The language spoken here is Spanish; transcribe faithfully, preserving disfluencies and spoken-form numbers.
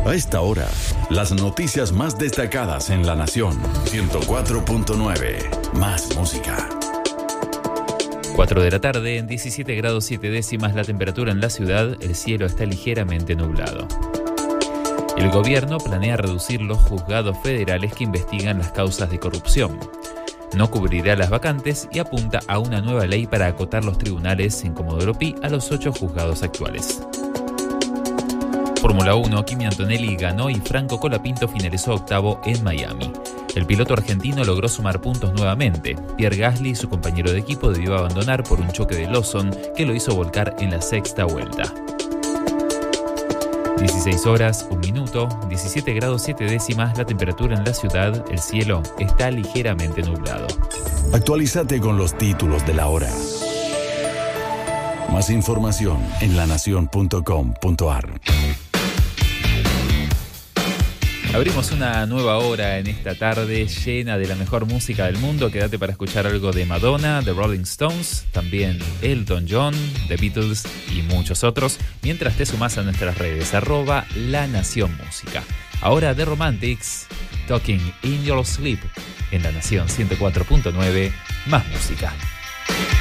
A esta hora, las noticias más destacadas en La Nación. ciento cuatro punto nueve. Más música. cuatro de la tarde, en diecisiete grados siete décimas la temperatura en la ciudad, el cielo está ligeramente nublado. El gobierno planea reducir los juzgados federales que investigan las causas de corrupción. No cubrirá las vacantes y apunta a una nueva ley para acotar los tribunales en Comodoro Pi a los ocho juzgados actuales. Fórmula uno, Kimi Antonelli ganó y Franco Colapinto finalizó octavo en Miami. El piloto argentino logró sumar puntos nuevamente. Pierre Gasly, su compañero de equipo, debió abandonar por un choque de Lawson que lo hizo volcar en la sexta vuelta. dieciséis horas, un minuto, diecisiete grados siete décimas la temperatura en la ciudad, el cielo está ligeramente nublado. Actualízate con los títulos de la hora. Más información en la nación punto com punto a r. Abrimos una nueva hora en esta tarde llena de la mejor música del mundo. Quédate para escuchar algo de Madonna, The Rolling Stones, también Elton John, The Beatles y muchos otros, mientras te sumás a nuestras redes, arroba La Nación Música. Ahora The Romantics, Talking in Your Sleep, en La Nación ciento cuatro punto nueve, más música.